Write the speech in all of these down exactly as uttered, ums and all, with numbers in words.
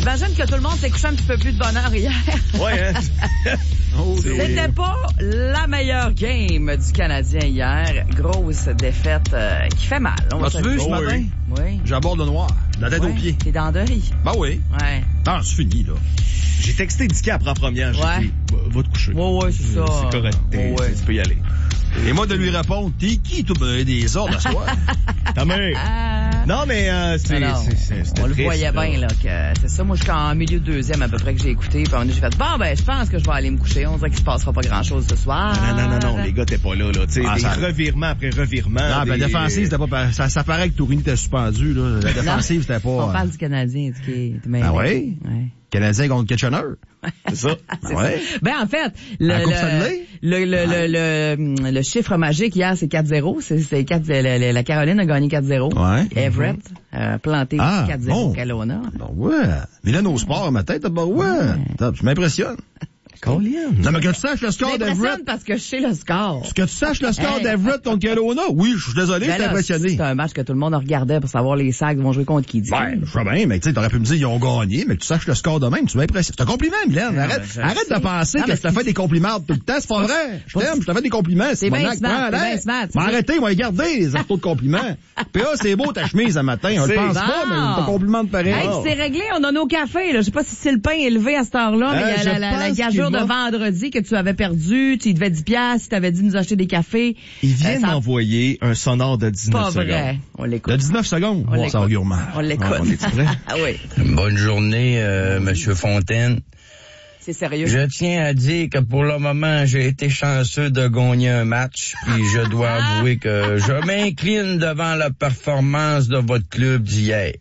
J'imagine que tout le monde s'est couché un petit peu plus de bonne heure hier. Ouais, hein? Oh, c'était pas la meilleure game du Canadien hier. Grosse défaite euh, qui fait mal. On tu vu ce matin? Oui. J'aborde le noir. La tête ouais. aux pieds. T'es dans le deuil? Ben oui. Ouais. Non, c'est fini, là. J'ai texté Dicky après la première. J'ai ouais. dit, va te coucher. Ouais, ouais, c'est ça. C'est correct. Ouais, ouais. Tu peux y aller. Et moi de lui répondre, t'es qui, toi, ben, des ordres à soir? Ta mère. Non, mais euh, c'est, c'est, c'est, c'est on triste, le voyait là. bien, là, que c'est ça. Moi, je suis en milieu de deuxième à peu près que j'ai écouté. Puis j'ai fait, bon, ben, je pense que je vais aller me coucher. On dirait qu'il se passera pas grand-chose ce soir. Non, non, non, non, les gars, t'es pas là, là. Tu sais, Ah, des ça... revirements après revirements. Non, des... ben, la défensive, c'était pas, ça, ça paraît que Tourigny était suspendu, là. La défensive, c'était pas. On parle du Canadien, du qui est mêlé. Ah oui? Ouais. Canadien contre Kitchener. C'est ça. c'est ouais. ça. Ben, en fait, le, la Coupe le, le, le, le, le, le chiffre magique hier, c'est quatre zéro. C'est, c'est quatre, la, la Caroline a gagné quatre zéro. Ouais. Everett a planté ah, quatre zéro bon. Kelowna. Ben ouais. Milan au sport, ma tête, ben ouais. ouais. Tu m'impressionnes. Colin. Non, mais que tu saches le score d'Everett. Parce que je sais le score. Que tu saches le score hey. d'Everett contre Kelowna. Oui, je suis désolé, ben je suis impressionné. C'est un match que tout le monde regardait pour savoir les Sags vont jouer contre qui dit. Ben, je sais bien, mais tu sais, t'aurais pu me dire ils ont gagné, mais que tu saches le score de même, tu m'impressionnes. C'est un compliment, Mylène. Arrête, non, arrête de penser non, que je te fais des compliments tout le temps. C'est pas vrai. Je t'aime, je te fais des compliments. C'est bien smart, c'est bien smart. Mais arrêtez, moi, garder les arceaux de compliments. Puis là, c'est beau ta chemise à matin. On le pense pas, mais on te complimente pareil. Hey, c'est réglé, on a nos cafés, là. Je sais pas si c'est le pain élevé à cette heure-là, mais il y a la gageure de vendredi que tu avais perdu, tu y devais dix piastres, tu avais dit nous acheter des cafés. Il vient euh, ça... m'envoyer un sonore de dix-neuf pas secondes. Pas vrai. On l'écoute. De dix-neuf secondes? On oh, ça augure mal. On l'écoute. Ah, on est prêt? Ah oui. Bonne journée, euh, Monsieur Fontaine. C'est sérieux. Je tiens à dire que pour le moment, j'ai été chanceux de gagner un match, puis je dois avouer que je m'incline devant la performance de votre club d'hier.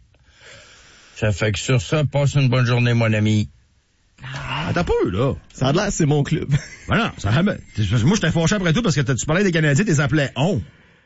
Ça fait que sur ça, passe une bonne journée, mon ami. Ah, t'as peu, là. Ça a l'air, c'est mon club. Ben non, ça a... Moi, j'étais fâché après tout parce que tu parlais des Canadiens, tu les appelais on.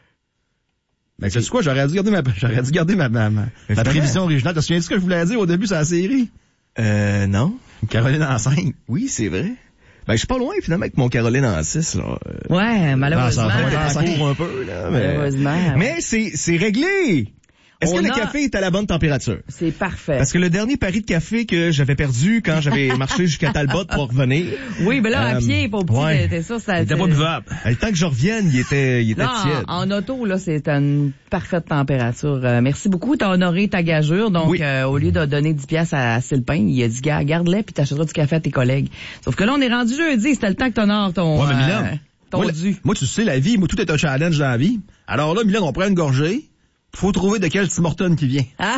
Ben, sais-tu quoi? J'aurais dû garder ma, j'aurais dû garder ma, ma, ma, ma prévision originale. Te souviens-tu ce que je voulais dire au début sur la série? Euh, non. Caroline en cinq. Oui, c'est vrai. Ben, je suis pas loin, finalement, avec mon Caroline en six, là. Ouais, malheureusement. Ah, ça court un peu, là. Mais, malheureusement. Mais c'est, c'est réglé! Est-ce On que le a... café est à la bonne température? C'est parfait. Parce que le dernier pari de café que j'avais perdu quand j'avais marché jusqu'à Talbot pour revenir. Oui, ben là, euh, à pied, pour petit, ouais. c'était ça, ça. Il était pas buvable. Le temps que je revienne, il était, il était là, tiède. En, en auto, là, c'est une parfaite température. Euh, merci beaucoup, t'as honoré ta gageure. Donc, oui. euh, au lieu de donner dix piastres à Sylvain, il a dit, garde-les puis t'achèteras du café à tes collègues. Sauf que là, on est rendu jeudi, c'était le temps que t'honores ton, ouais, mais Milan, euh, ton moi, dû. Moi, tu sais, la vie, moi, tout est un challenge dans la vie. Alors là, Milan, on prend une gorgée. Faut trouver de quel Tim Horton qui vient. Ah!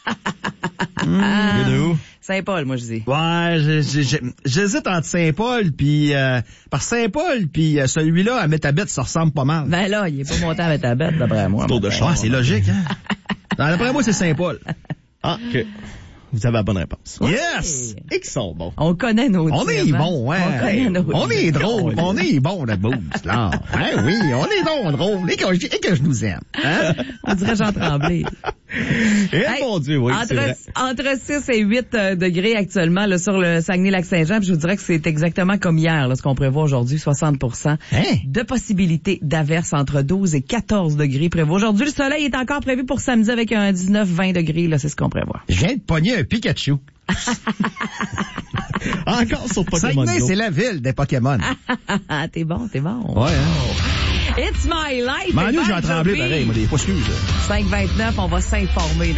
mmh, de où? Saint-Paul, moi, je dis. Ouais, j'ai, j'ai, j'hésite entre Saint-Paul puis euh, par Saint-Paul puis euh, celui-là à Métabette, ça ressemble pas mal. Ben là, il est pas monté à Métabette, d'après moi. Tour de char, c'est logique, hein? Non, d'après moi, c'est Saint-Paul. Ah, ok. Vous avez la bonne réponse. Oui. Yes! Et qui sont bons. On connaît nos On est bons, hein? On connaît nos On est drôle. On est bon, la bouse, là. Hein, oui, on est donc drôle. Et que, et que je nous aime. Hein? On dirait Jean Tremblay. Eh, hey, mon Dieu, oui, entre, c'est vrai. Entre six et huit euh, degrés actuellement, là, sur le Saguenay-Lac-Saint-Jean, puis je vous dirais que c'est exactement comme hier, là, ce qu'on prévoit aujourd'hui, soixante pour cent hein? de possibilités d'averses entre douze et quatorze degrés prévu. Aujourd'hui, le soleil est encore prévu pour samedi avec un dix-neuf vingt degrés, là, c'est ce qu'on prévoit. Je viens de pogner un Pikachu. Encore sur Pokémon Saguenay, Go. c'est la ville des Pokémon. T'es bon, t'es bon. Ouais, hein? It's my life. Manu, j'ai tremblé pareil, moi, des fois, excuse. cinq vingt-neuf, on va s'informer.